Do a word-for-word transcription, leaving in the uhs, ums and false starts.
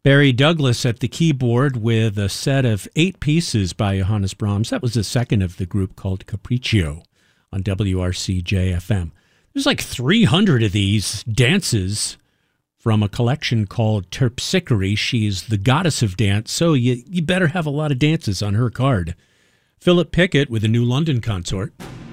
Barry Douglas at the keyboard with a set of eight pieces by Johannes Brahms. That was the second of the group called Capriccio on W R C J F M. There's like three hundred of these dances from a collection called Terpsichore. She's the goddess of dance, so you, you better have a lot of dances on her card. Philip Pickett with a New London Consort.